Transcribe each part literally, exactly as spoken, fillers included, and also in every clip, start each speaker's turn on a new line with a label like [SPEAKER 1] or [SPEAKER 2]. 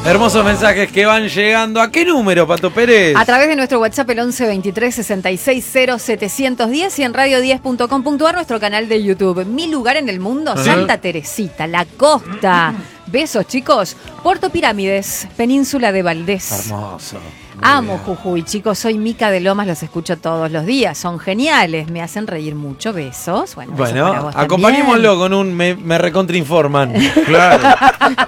[SPEAKER 1] Hermosos mensajes que van llegando. ¿A qué número, Pato Pérez?
[SPEAKER 2] A través de nuestro WhatsApp, el once veintitrés sesenta y seis cero setecientos diez y en radio diez punto com punto ar, nuestro canal de YouTube. Mi lugar en el mundo,
[SPEAKER 1] Ajá.
[SPEAKER 2] Santa Teresita, la costa. Besos, chicos. Puerto Pirámides, Península de Valdés.
[SPEAKER 1] Hermoso.
[SPEAKER 2] Amo Jujuy, chicos. Soy Mica de Lomas, los escucho todos los días. Son geniales, me hacen reír mucho. Besos. Bueno, besos para
[SPEAKER 1] Bueno,
[SPEAKER 2] vos
[SPEAKER 1] acompañémoslo
[SPEAKER 2] también.
[SPEAKER 1] con un me, me recontrainforman.
[SPEAKER 3] Claro.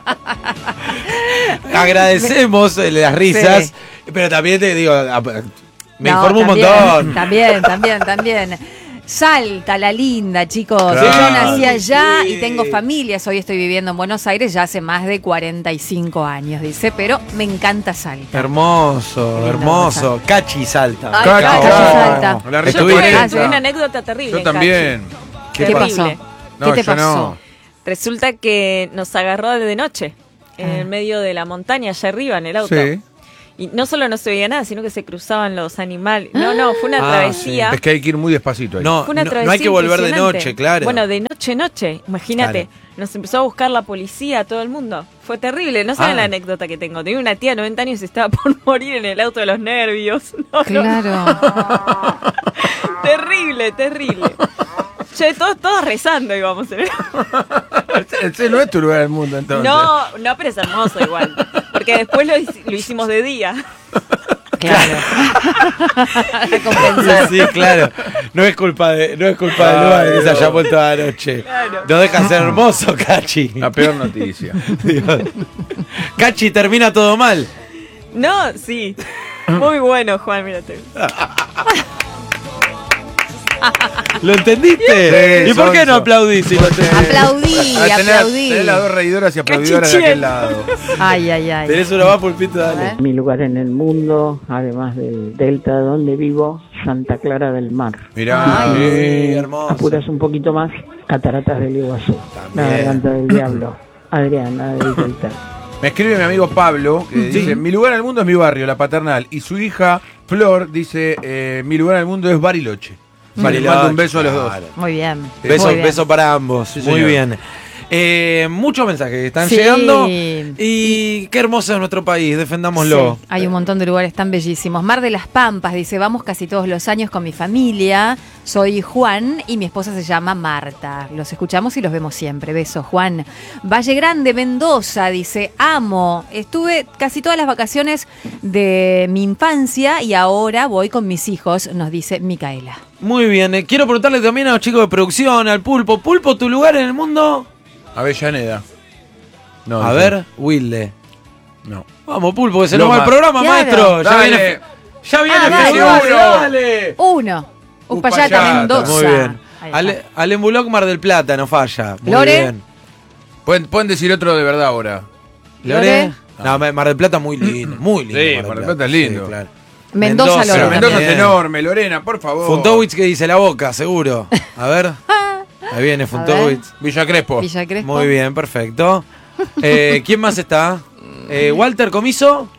[SPEAKER 1] Agradecemos eh, las risas,
[SPEAKER 2] Sí.
[SPEAKER 1] pero también te digo, a- me
[SPEAKER 2] No,
[SPEAKER 1] informo un
[SPEAKER 2] también,
[SPEAKER 1] montón.
[SPEAKER 2] También, también, también. Salta, la linda, chicos.
[SPEAKER 3] Claro.
[SPEAKER 2] Yo nací allá
[SPEAKER 1] Sí.
[SPEAKER 2] y tengo familias. Hoy estoy viviendo en Buenos Aires ya hace más de cuarenta y cinco años, dice, pero me encanta Salta.
[SPEAKER 1] Hermoso,
[SPEAKER 2] Qué lindo
[SPEAKER 1] hermoso. Cachi Salta.
[SPEAKER 2] Ay,
[SPEAKER 3] Cachi,
[SPEAKER 2] Cachi,
[SPEAKER 3] oh,
[SPEAKER 2] Salta.
[SPEAKER 3] La risa
[SPEAKER 1] Estuviste-
[SPEAKER 3] cuarenta.
[SPEAKER 2] Ah, sí.
[SPEAKER 4] Una anécdota terrible.
[SPEAKER 3] Yo
[SPEAKER 4] en
[SPEAKER 3] también.
[SPEAKER 2] ¿Qué,
[SPEAKER 4] Terrible.
[SPEAKER 2] pasó?
[SPEAKER 3] No,
[SPEAKER 2] ¿Qué te
[SPEAKER 3] yo
[SPEAKER 2] pasó?
[SPEAKER 3] no.
[SPEAKER 4] Resulta que nos agarró de noche, en
[SPEAKER 2] Ah.
[SPEAKER 4] el medio de la montaña, allá arriba, en el auto.
[SPEAKER 3] Sí.
[SPEAKER 4] Y no solo no se veía nada, sino que se cruzaban los animales. No, no, fue una
[SPEAKER 1] Ah,
[SPEAKER 4] travesía.
[SPEAKER 3] Es que hay que ir muy despacito ahí.
[SPEAKER 1] No,
[SPEAKER 4] Fue una
[SPEAKER 1] no,
[SPEAKER 4] travesía
[SPEAKER 1] no hay que volver de
[SPEAKER 4] impresionante.
[SPEAKER 1] noche, claro.
[SPEAKER 4] Bueno, de noche, noche. Imagínate.
[SPEAKER 1] Claro.
[SPEAKER 4] Nos empezó a buscar la policía, todo el mundo. Fue terrible. No saben
[SPEAKER 1] Ah.
[SPEAKER 4] la anécdota que tengo. Tenía una tía de noventa años y estaba por morir en el auto de los nervios. No, no.
[SPEAKER 2] Claro.
[SPEAKER 4] Terrible, terrible. Che, todos, todos rezando íbamos. ¿eh?
[SPEAKER 3] Ese no es tu lugar del mundo, entonces.
[SPEAKER 4] No, no, pero es hermoso igual. Porque después lo, hic- lo hicimos de día.
[SPEAKER 2] Claro. Para compensar.
[SPEAKER 1] Sí, claro. No es culpa de, no es culpa del lugar que se haya vuelto a la noche.
[SPEAKER 4] Claro.
[SPEAKER 1] No deja de ser hermoso, Cachi.
[SPEAKER 3] La peor noticia.
[SPEAKER 1] Dios. Cachi, termina todo mal.
[SPEAKER 4] No, sí. Muy bueno, Juan, mírate.
[SPEAKER 1] ¿Lo entendiste?
[SPEAKER 3] Sí,
[SPEAKER 1] ¿Y por qué no
[SPEAKER 3] sonso.
[SPEAKER 1] aplaudís si lo entendés?
[SPEAKER 2] Aplaudí,
[SPEAKER 3] Ah, tenés-
[SPEAKER 2] aplaudí.
[SPEAKER 3] tenés las dos reidoras y aplaudidoras de
[SPEAKER 4] Cachichén.
[SPEAKER 3] aquel lado.
[SPEAKER 2] Ay, ay, ay.
[SPEAKER 1] Tenés una más, Pulpito, dale.
[SPEAKER 2] ¿Eh?
[SPEAKER 5] Mi lugar en el mundo, además del delta donde vivo, Santa Clara del Mar.
[SPEAKER 3] Mirá.
[SPEAKER 2] Ay.
[SPEAKER 1] Sí, hermoso.
[SPEAKER 5] Apuras un poquito más, Cataratas del Iguazú, la
[SPEAKER 1] También.
[SPEAKER 5] garganta del diablo, Adriana del Delta.
[SPEAKER 3] Me escribe mi amigo Pablo, que
[SPEAKER 1] Sí.
[SPEAKER 3] dice, mi lugar en el mundo es mi barrio, la paternal. Y su hija, Flor, dice, eh, mi lugar en el mundo es Bariloche.
[SPEAKER 1] Bariloche,
[SPEAKER 3] Les mando un beso a los dos.
[SPEAKER 1] claro.
[SPEAKER 2] Muy bien.
[SPEAKER 1] Beso,
[SPEAKER 2] Muy bien.
[SPEAKER 1] beso para ambos.
[SPEAKER 3] Sí,
[SPEAKER 1] Muy
[SPEAKER 3] señor.
[SPEAKER 1] bien. Eh, muchos mensajes que están
[SPEAKER 2] Sí.
[SPEAKER 1] llegando. Y qué hermoso es nuestro país, defendámoslo.
[SPEAKER 2] Sí, hay un montón de lugares tan bellísimos. Mar de las Pampas dice, vamos casi todos los años con mi familia. Soy Juan y mi esposa se llama Marta. Los escuchamos y los vemos siempre. Besos, Juan. Valle Grande, Mendoza, dice, amo. Estuve casi todas las vacaciones de mi infancia y ahora voy con mis hijos, nos dice Micaela.
[SPEAKER 1] Muy bien. eh, quiero preguntarle también a los chicos de producción, al Pulpo. Pulpo, ¿tu lugar en el mundo?
[SPEAKER 3] Avellaneda. No,
[SPEAKER 1] a
[SPEAKER 3] no.
[SPEAKER 1] ver, Wilde.
[SPEAKER 3] No.
[SPEAKER 1] Vamos, Pulpo, que se
[SPEAKER 3] Loma.
[SPEAKER 1] nos va el programa,
[SPEAKER 2] Claro.
[SPEAKER 1] maestro. Ya
[SPEAKER 3] Dale.
[SPEAKER 1] viene, ya viene
[SPEAKER 2] Ah, dale,
[SPEAKER 1] Februario,
[SPEAKER 3] dale.
[SPEAKER 1] dale.
[SPEAKER 2] Uno. Uspallata,
[SPEAKER 3] Uspallata.
[SPEAKER 2] Mendoza.
[SPEAKER 1] Muy bien.
[SPEAKER 2] Ahí está.
[SPEAKER 1] Ale, Alembulok, Mar del Plata, no falla. Muy
[SPEAKER 2] Lore.
[SPEAKER 1] bien.
[SPEAKER 3] Pueden, pueden decir otro de verdad ahora.
[SPEAKER 1] ¿Lore? No, Mar del Plata muy lindo, muy lindo.
[SPEAKER 3] Sí, Mar del Plata es lindo.
[SPEAKER 1] Sí, claro.
[SPEAKER 2] Mendoza,
[SPEAKER 1] Mendoza,
[SPEAKER 2] Lore
[SPEAKER 3] Pero Mendoza
[SPEAKER 2] también.
[SPEAKER 3] es enorme, Lorena, por favor.
[SPEAKER 1] Funtowitz que dice la boca, seguro. A ver. Ahí viene Funtowitz.
[SPEAKER 3] Villa Crespo.
[SPEAKER 2] Villa Crespo.
[SPEAKER 1] Muy bien, perfecto. Eh, ¿Quién más está? Eh, Walter Comiso.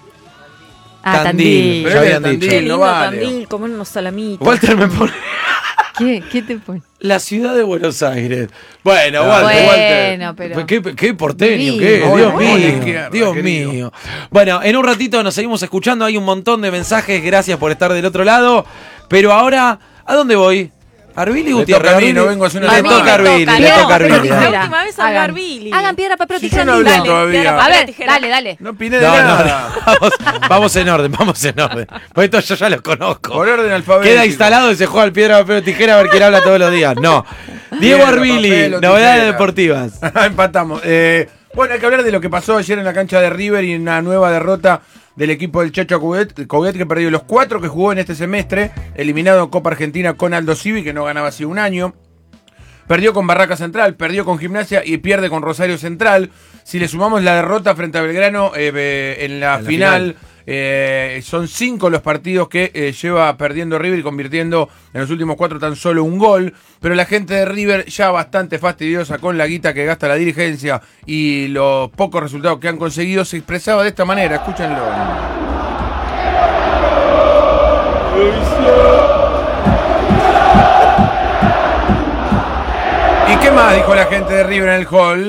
[SPEAKER 2] Ah,
[SPEAKER 1] Tandil.
[SPEAKER 2] Tandil.
[SPEAKER 3] Pero
[SPEAKER 1] Ya
[SPEAKER 3] él es
[SPEAKER 1] habían
[SPEAKER 3] Tandil,
[SPEAKER 1] dicho.
[SPEAKER 4] Qué
[SPEAKER 3] no
[SPEAKER 4] lindo
[SPEAKER 3] vale.
[SPEAKER 4] Tandil, comer unos salamitos.
[SPEAKER 1] Walter me pone
[SPEAKER 2] ¿Qué? ¿Qué te pone?
[SPEAKER 1] la ciudad de Buenos Aires. Bueno,
[SPEAKER 3] Ah,
[SPEAKER 1] Walter, Walter.
[SPEAKER 2] Bueno, pero...
[SPEAKER 1] Qué, qué porteño,
[SPEAKER 2] Divino.
[SPEAKER 1] qué, Dios
[SPEAKER 3] Bueno,
[SPEAKER 1] mío,
[SPEAKER 3] qué-
[SPEAKER 1] Dios
[SPEAKER 3] querido.
[SPEAKER 1] mío. Bueno, en un ratito nos seguimos escuchando, hay un montón de mensajes, gracias por estar del otro lado. Pero ahora, ¿a dónde voy? Arbili
[SPEAKER 3] Le
[SPEAKER 1] Gutiérrez.
[SPEAKER 3] toca a mí,
[SPEAKER 1] Arbili.
[SPEAKER 3] no vengo a hacer una
[SPEAKER 1] Le
[SPEAKER 3] llamada.
[SPEAKER 1] toca a Arbili,
[SPEAKER 2] toca,
[SPEAKER 1] le
[SPEAKER 2] no,
[SPEAKER 1] toca a
[SPEAKER 2] pero
[SPEAKER 1] Arbili.
[SPEAKER 4] la
[SPEAKER 2] tijera.
[SPEAKER 4] última vez habló
[SPEAKER 2] Hagan-
[SPEAKER 4] Arbili.
[SPEAKER 2] Hagan piedra, papel o
[SPEAKER 3] Sí,
[SPEAKER 2] tijera.
[SPEAKER 3] yo no hablé
[SPEAKER 2] Dale.
[SPEAKER 3] todavía.
[SPEAKER 4] piedra,
[SPEAKER 2] A
[SPEAKER 4] papel,
[SPEAKER 2] ver,
[SPEAKER 4] tijera.
[SPEAKER 2] dale, dale.
[SPEAKER 3] No opiné de
[SPEAKER 1] No, no,
[SPEAKER 3] nada.
[SPEAKER 1] no, vamos, vamos en orden, vamos en orden. Porque esto yo ya lo conozco.
[SPEAKER 3] Por orden alfabético.
[SPEAKER 1] Queda instalado y se juega al piedra, papel o tijera a ver quién habla todos los días. No. Diego
[SPEAKER 3] Piedra,
[SPEAKER 1] Arbili,
[SPEAKER 3] papel o
[SPEAKER 1] novedades
[SPEAKER 3] tijera.
[SPEAKER 1] deportivas.
[SPEAKER 3] Empatamos. Eh, bueno, hay que hablar de lo que pasó ayer en la cancha de River y una nueva derrota del equipo del Chacho Coudet, Coudet que perdió los cuatro que jugó en este semestre, eliminado en Copa Argentina con Aldo Civi, que no ganaba hace un año. Perdió con Barraca Central, perdió con Gimnasia y pierde con Rosario Central. Si le sumamos la derrota frente a Belgrano eh, eh, en la
[SPEAKER 1] En la
[SPEAKER 3] final,
[SPEAKER 1] final.
[SPEAKER 3] eh, son cinco los partidos que eh, lleva perdiendo River y convirtiendo en los últimos cuatro tan solo un gol. Pero la gente de River ya bastante fastidiosa con la guita que gasta la dirigencia y los pocos resultados que han conseguido, se expresaba de esta manera. Escúchenlo. ¿Y qué más dijo la gente de River en el hall?